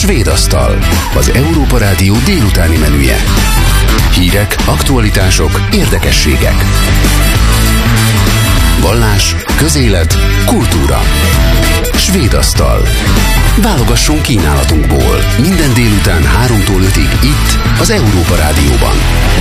Svédasztal, az Európa Rádió délutáni menüje. Hírek, aktualitások, érdekességek. Vallás, közélet, kultúra. Svédasztal. Válogasson kínálatunkból. Minden délután 3-tól 5-ig itt, az Európa Rádióban.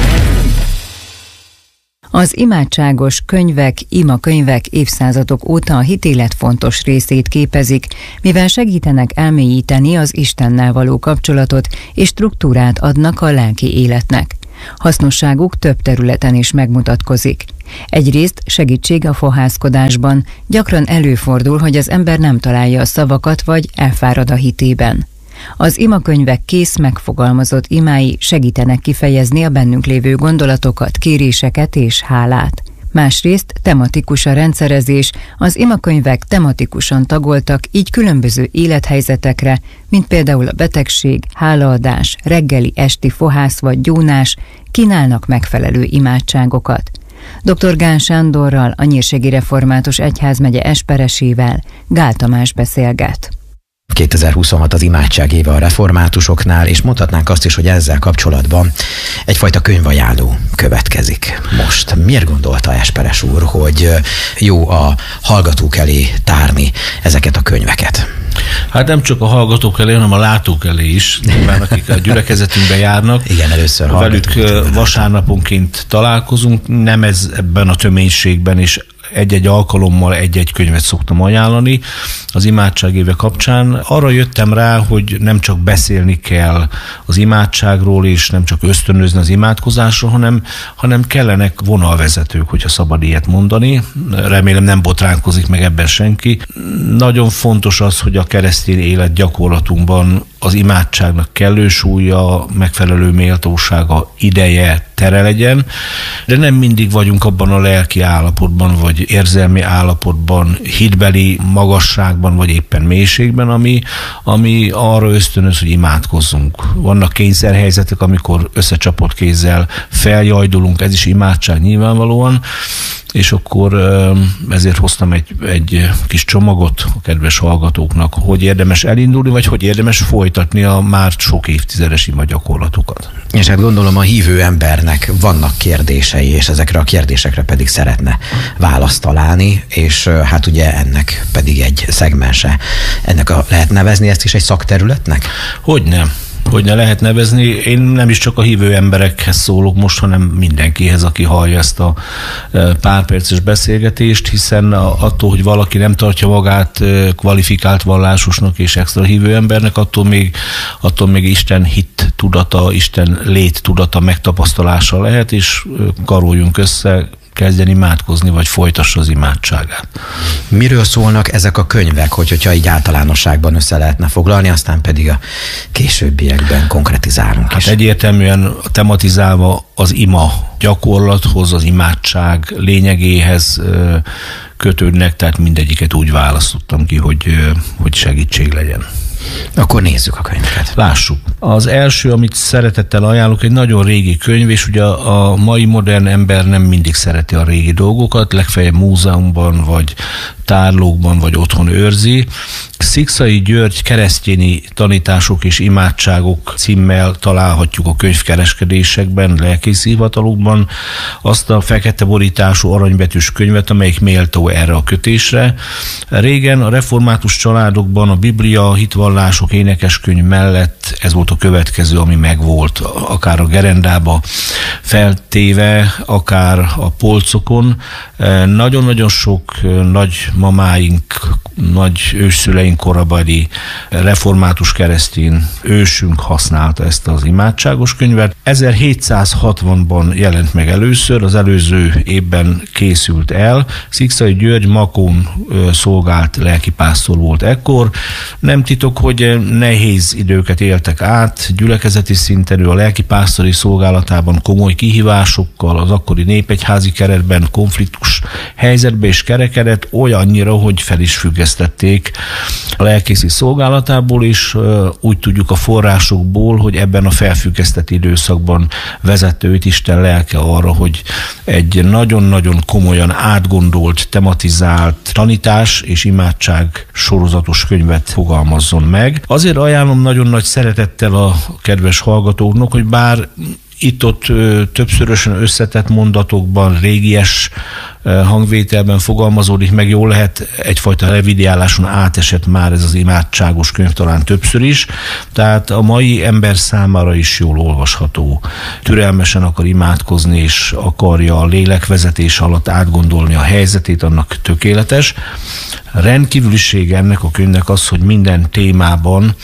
Az imádságos könyvek, imakönyvek évszázadok óta a hitélet fontos részét képezik, mivel segítenek elmélyíteni az Istennel való kapcsolatot és struktúrát adnak a lelki életnek. Hasznosságuk több területen is megmutatkozik. Egyrészt segítség a fohászkodásban, gyakran előfordul, hogy az ember nem találja a szavakat vagy elfárad a hitében. Az imakönyvek kész megfogalmazott imái segítenek kifejezni a bennünk lévő gondolatokat, kéréseket és hálát. Másrészt tematikus a rendszerezés, az imakönyvek tematikusan tagoltak, így különböző élethelyzetekre, mint például a betegség, hálaadás, reggeli, esti fohász vagy gyónás, kínálnak megfelelő imádságokat. Dr. Gán Sándorral, a Nyírségi Református Egyházmegye esperesével Gál Tamás beszélget. 2026 az imádság éve a reformátusoknál, és mondhatnánk azt is, hogy ezzel kapcsolatban egyfajta könyvajánló következik most. Miért gondolta Esperes úr, hogy jó a hallgatók elé tárni ezeket a könyveket? Hát nem csak a hallgatók elé, hanem a látók elé is, nyilván akik a gyülekezetünkben járnak. Igen, először velük vasárnaponként találkozunk, nem ez ebben a töménységben is. Egy-egy alkalommal egy-egy könyvet szoktam ajánlani az imádság éve kapcsán. Arra jöttem rá, hogy nem csak beszélni kell az imádságról, és nem csak ösztönözni az imádkozásról, hanem kellenek vonalvezetők, hogyha szabad ilyet mondani. Remélem nem botránkozik meg ebben senki. Nagyon fontos az, hogy a keresztény élet gyakorlatunkban az imádságnak kellő súlya, megfelelő méltósága, ideje, tere legyen, de nem mindig vagyunk abban a lelki állapotban, vagy érzelmi állapotban, hitbeli magasságban, vagy éppen mélységben, ami arra ösztönöz, hogy imádkozzunk. Vannak kényszerhelyzetek, amikor összecsapott kézzel feljajdulunk, ez is imádság nyilvánvalóan, és akkor ezért hoztam egy kis csomagot a kedves hallgatóknak, hogy érdemes elindulni, vagy hogy érdemes folytatni a már sok évtizedes ima gyakorlatokat. És hát gondolom a hívő embernek vannak kérdései, és ezekre a kérdésekre pedig szeretne választ találni, és hát ugye ennek pedig egy szegmense. Lehet nevezni ezt is egy szakterületnek? Hogyne lehet nevezni. Én nem is csak a hívő emberekhez szólok most, hanem mindenkihez, aki hallja ezt a pár perces beszélgetést, hiszen attól, hogy valaki nem tartja magát kvalifikált vallásosnak és extra hívő embernek, attól még Isten hit tudata, Isten lét tudata megtapasztalása lehet, és karoljunk össze, kezdjen imádkozni, vagy folytassa az imádságát. Miről szólnak ezek a könyvek, hogyha így általánosságban össze lehetne foglalni, aztán pedig a későbbiekben konkretizálunk is? Hát egyértelműen tematizálva az ima gyakorlathoz, az imádság lényegéhez kötődnek, tehát mindegyiket úgy választottam ki, hogy segítség legyen. Akkor nézzük a könyveket. Lássuk. Az első, amit szeretettel ajánlok, egy nagyon régi könyv, és ugye a mai modern ember nem mindig szereti a régi dolgokat, legfeljebb múzeumban, vagy tárlókban, vagy otthon őrzi. Szikszai György keresztényi tanítások és imádságok címmel találhatjuk a könyvkereskedésekben, lelkészi hivatalokban azt a fekete borítású aranybetűs könyvet, amelyik méltó erre a kötésre. Régen a református családokban a Biblia, hitvallások, énekeskönyv mellett ez volt a következő, ami megvolt, akár a gerendába feltéve, akár a polcokon. Nagyon-nagyon sok nagymamáink, nagy ősszüleink korabeli református keresztény ősünk használta ezt az imádságos könyvet. 1760-ban jelent meg először, az előző évben készült el. Szikszai György Makón szolgált lelkipásztor volt ekkor. Nem titok, hogy nehéz időket éltek át, át gyülekezeti szinten, a lelkipásztori szolgálatában komoly kihívásokkal, az akkori népegyházi keretben konfliktus helyzetbe is kerekedett, olyannyira, hogy fel is függesztették a lelkészi szolgálatából is. Úgy tudjuk a forrásokból, hogy ebben a felfüggesztett időszakban vezette őt Isten lelke arra, hogy egy nagyon-nagyon komolyan átgondolt, tematizált tanítás és imádság sorozatos könyvet fogalmazzon meg. Azért ajánlom nagyon nagy szeretettel a kedves hallgatóknak, hogy bár itt-ott többszörösen összetett mondatokban, régies hangvételben fogalmazódik meg, jól lehet egyfajta revidiáláson átesett már ez az imádságos könyv talán többször is, tehát a mai ember számára is jól olvasható. Türelmesen akar imádkozni, és akarja a lélekvezetés alatt átgondolni a helyzetét, annak tökéletes. Rendkívülisége ennek a könyvnek az, hogy minden témában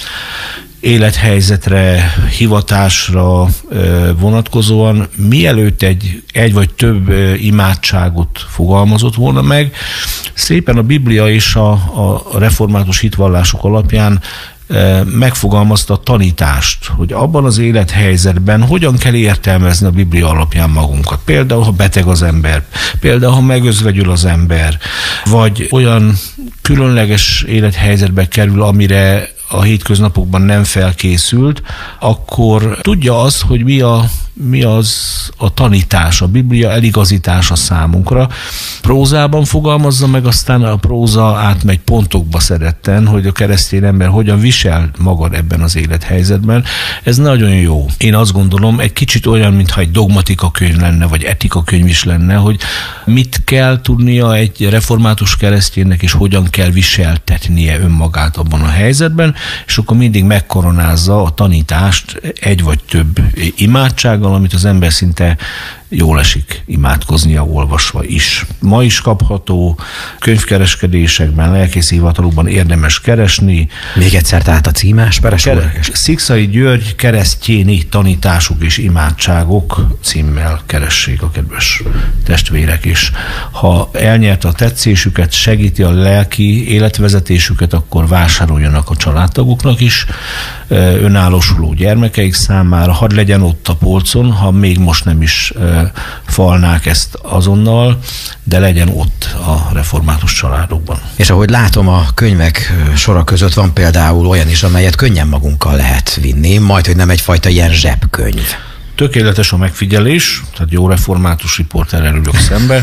élethelyzetre, hivatásra vonatkozóan mielőtt egy vagy több imádságot fogalmazott volna meg, szépen a Biblia és a református hitvallások alapján megfogalmazta a tanítást, hogy abban az élethelyzetben hogyan kell értelmezni a Biblia alapján magunkat. Például, ha beteg az ember, például, ha megözvegyül az ember, vagy olyan különleges élethelyzetbe kerül, amire a hétköznapokban nem felkészült, akkor tudja azt, hogy mi az a tanítás, a Biblia eligazítása számunkra. Prózában fogalmazza meg, aztán a próza átmegy pontokba szeretten, hogy a keresztény ember hogyan visel magad ebben az élethelyzetben. Ez nagyon jó. Én azt gondolom, egy kicsit olyan, mintha egy dogmatika könyv lenne, vagy etika könyv is lenne, hogy mit kell tudnia egy református kereszténynek, és hogyan kell viseltetnie önmagát abban a helyzetben, és akkor mindig megkoronázza a tanítást egy vagy több imádsággal, amit az ember szinte jól esik imádkoznia, olvasva is. Ma is kapható, könyvkereskedésekben, lelkészi hivatalokban érdemes keresni. Még egyszer tehát a címe, Esperes úr? Szikszai György keresztjéni tanítások és imádságok címmel keressék a kedves testvérek is. Ha elnyerte a tetszésüket, segíti a lelki életvezetésüket, akkor vásároljanak a családtagoknak is, önállósuló gyermekeik számára, hadd legyen ott a polcon, ha még most nem is falnák ezt azonnal, de legyen ott a református családokban. És ahogy látom, a könyvek sora között van például olyan is, amelyet könnyen magunkkal lehet vinni, majd, hogy nem egyfajta ilyen zsebkönyv. Tökéletes a megfigyelés, tehát jó református riporterrel ülök szembe.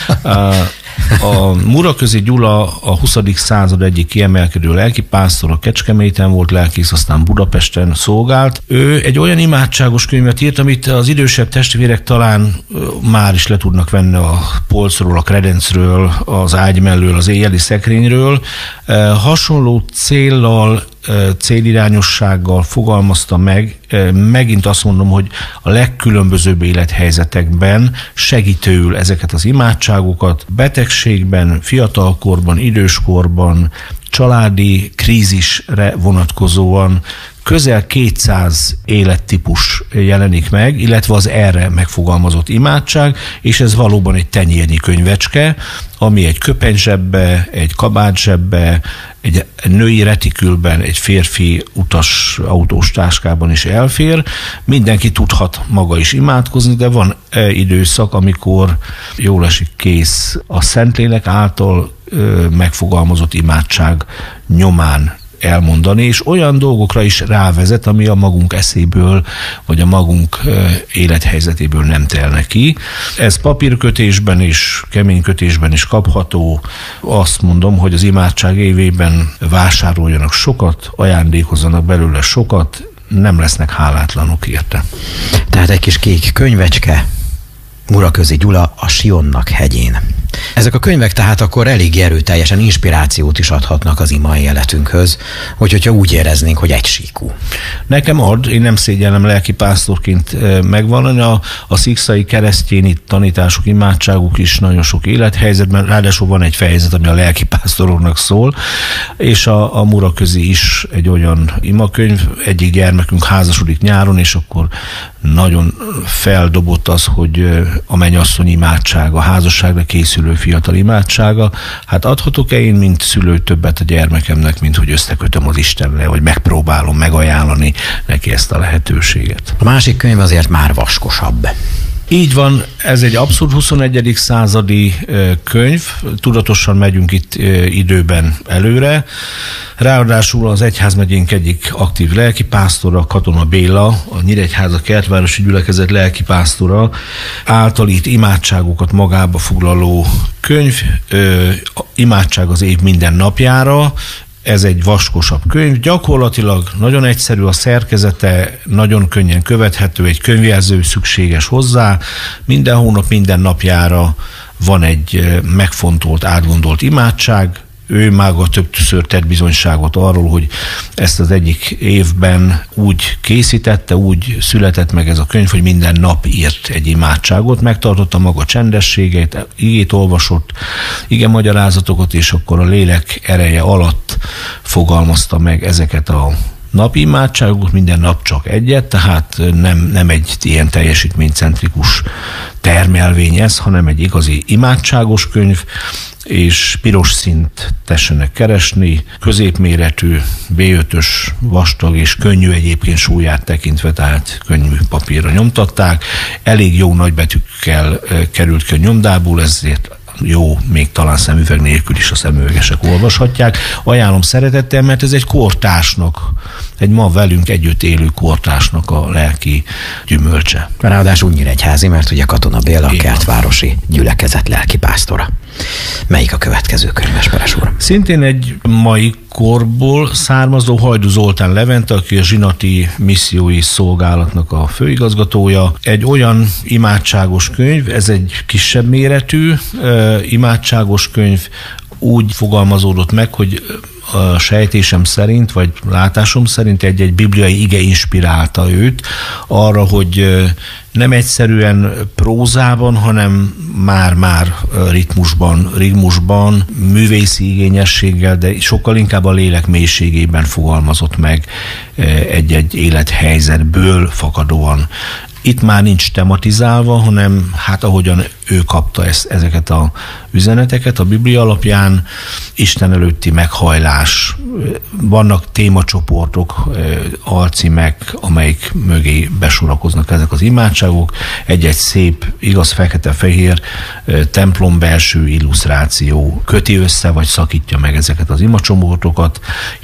A Muraközi Gyula a 20. század egyik kiemelkedő lelkipásztora, Kecskeméten volt lelkész, aztán Budapesten szolgált. Ő egy olyan imádságos könyvet írt, amit az idősebb testvérek talán már is le tudnak venni a polcról, a kredencről, az ágy mellől, az éjjeli szekrényről. Hasonló céllal, célirányossággal fogalmazta meg, megint azt mondom, hogy a legkülönbözőbb élethelyzetekben segítőül ezeket az imádságokat, betegségben, fiatalkorban, időskorban, családi krízisre vonatkozóan közel 200 élettípus jelenik meg, illetve az erre megfogalmazott imádság, és ez valóban egy tenyérnyi könyvecske, ami egy köpenyzsebbe, egy kabátzsebbe, egy női retikülben, egy férfi utas autós táskában is elfér. Mindenki tudhat maga is imádkozni, de van időszak, amikor jól esik kész a Szentlélek által megfogalmazott imádság nyomán elmondani, és olyan dolgokra is rávezet, ami a magunk eszéből, vagy a magunk élethelyzetéből nem telne ki. Ez papírkötésben is, keménykötésben is kapható. Azt mondom, hogy az imádság évében vásároljanak sokat, ajándékozzanak belőle sokat, nem lesznek hálátlanok érte. Tehát egy kis kék könyvecske, Muraközi Gyula, a Sionnak hegyén. Ezek a könyvek tehát akkor elég erőteljesen inspirációt is adhatnak az ima életünkhöz, hogyha úgy éreznénk, hogy egysíkú. Nekem ad, én nem szégyellem lelkipásztorként megvallani, a szikszai keresztjéni tanítások, imádságok is nagyon sok élethelyzetben, ráadásul van egy fejezet, ami a lelkipásztoroknak szól, és a Muraközi is egy olyan imakönyv, egyik gyermekünk házasodik nyáron, és akkor nagyon feldobott az, hogy a mennyasszony imádság, a házasságra készülő szülő fiatal imádsága. Hát adhatok-e én, mint szülő többet a gyermekemnek, mint hogy összekötöm az Istennel, vagy megpróbálom megajánlani neki ezt a lehetőséget. A másik könyv azért már vaskosabb. Így van, ez egy abszolút 21. századi könyv, tudatosan megyünk itt időben előre. Ráadásul az egyházmegyénk egyik aktív lelkipásztora, Katona Béla, a Nyíregyháza Kertvárosi Gyülekezet lelkipásztora által itt imádságokat magába foglaló könyv, imádság az év minden napjára. Ez egy vaskosabb könyv, gyakorlatilag nagyon egyszerű a szerkezete, nagyon könnyen követhető, egy könyvjelző szükséges hozzá, minden hónap, minden napjára van egy megfontolt, átgondolt imádság. Ő maga többször tett bizonyságot arról, hogy ezt az egyik évben úgy készítette, úgy született meg ez a könyv, hogy minden nap írt egy imádságot, megtartotta maga csendességét, igét olvasott, ige magyarázatokat, és akkor a lélek ereje alatt fogalmazta meg ezeket a napi imádságokat, minden nap csak egyet, tehát nem egy ilyen teljesítménycentrikus termelvény ez, hanem egy igazi imádságos könyv, és piros színt tessenek keresni, középméretű, B5-ös, vastag és könnyű egyébként súlyát tekintve, tehát könnyű papírra nyomtatták, elég jó nagybetűkkel került ki a nyomdából, ezért jó, még talán szemüveg nélkül is a szemüvegesek olvashatják. Ajánlom szeretettel, mert ez egy kortársnak, egy ma velünk együtt élő kortársnak a lelki gyümölcse. Ráadásul Nyíregyházi, mert ugye Katona Béla, a Kertvárosi Gyülekezet lelkipásztora. Melyik a következő könyv, Esperes úr? Szintén egy mai korból származó Hajdú Zoltán Levente, aki a Zsinati Missziói Szolgálatnak a főigazgatója. Egy olyan imádságos könyv, ez egy kisebb méretű imádságos könyv, úgy fogalmazódott meg, hogy a sejtésem szerint, vagy látásom szerint egy bibliai ige inspirálta őt arra, hogy nem egyszerűen prózában, hanem már ritmusban, művészi igényességgel, de sokkal inkább a lélek mélységében fogalmazott meg egy élethelyzetből fakadóan. Itt már nincs tematizálva, hanem hát ahogyan ő kapta ezeket a üzeneteket a Biblia alapján, Isten előtti meghajlás, vannak témacsoportok, alcímek, amelyik mögé besorakoznak ezek az imádságok, egy-egy szép, igaz fekete-fehér templom belső illusztráció köti össze, vagy szakítja meg ezeket az imacsoportokat.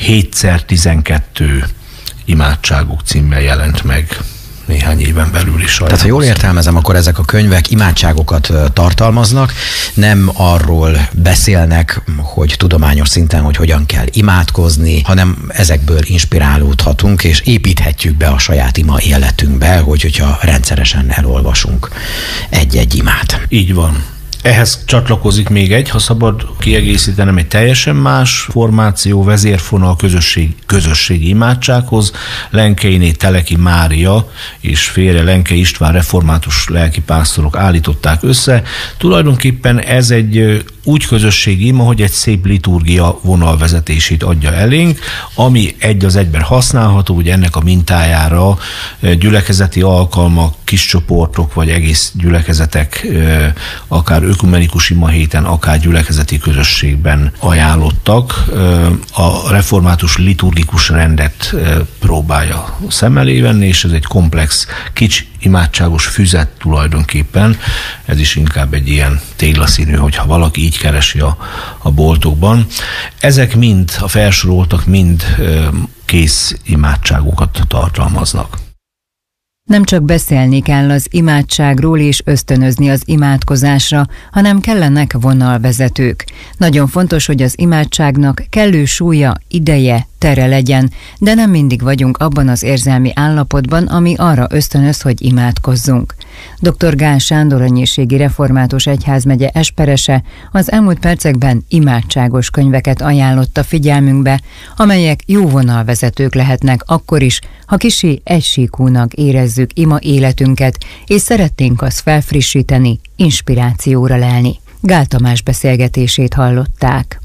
7x12 imádságok címmel jelent meg néhány éven belül is. Tehát, ha jól értelmezem, akkor ezek a könyvek imádságokat tartalmaznak, nem arról beszélnek, hogy tudományos szinten, hogy hogyan kell imádkozni, hanem ezekből inspirálódhatunk, és építhetjük be a saját ima életünkbe, hogyha rendszeresen elolvasunk egy-egy imát. Így van. Ehhez csatlakozik még egy, ha szabad kiegészítenem, egy teljesen más formáció, vezérfonal közösségi imádsághoz. Lenkeiné Teleki Mária és férje Lenkei István református lelkipásztorok állították össze. Tulajdonképpen ez egy úgy közösségi ima, hogy egy szép liturgia vonalvezetését adja elénk, ami egy az egyben használható, hogy ennek a mintájára gyülekezeti alkalmak, kis csoportok, vagy egész gyülekezetek, akár ökumenikus ima héten, akár gyülekezeti közösségben ajánlottak. A református liturgikus rendet próbálja szem elé venni, és ez egy komplex, kicsi imádságos füzet tulajdonképpen. Ez is inkább egy ilyen téglaszínű, hogyha valaki így keresi a boltokban. Ezek mind, a felsoroltak mind kész imádságokat tartalmaznak. Nem csak beszélni kell az imádságról és ösztönözni az imádkozásra, hanem kellenek vonalvezetők. Nagyon fontos, hogy az imádságnak kellő súlya, ideje, tere legyen, de nem mindig vagyunk abban az érzelmi állapotban, ami arra ösztönöz, hogy imádkozzunk. Dr. Gál Sándor, a Nyírségi Református Egyházmegye esperese az elmúlt percekben imádságos könyveket ajánlott a figyelmünkbe, amelyek jó vonalvezetők lehetnek akkor is, ha kissé egysíkúnak érezzük ima életünket, és szeretnénk azt felfrissíteni, inspirációra lelni. Gál Tamás beszélgetését hallották.